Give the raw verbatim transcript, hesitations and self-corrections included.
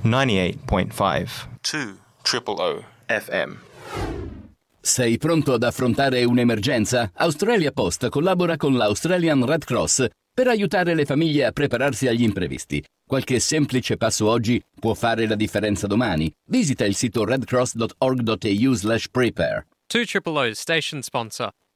ninety-eight point five two O O O F M. Sei pronto ad affrontare un'emergenza? Australia Post collabora con l'Australian Red Cross per aiutare le famiglie a prepararsi agli imprevisti. Qualche semplice passo oggi può fare la differenza domani. Visita il sito redcross dot org dot a u slash prepare. two O O O station sponsor.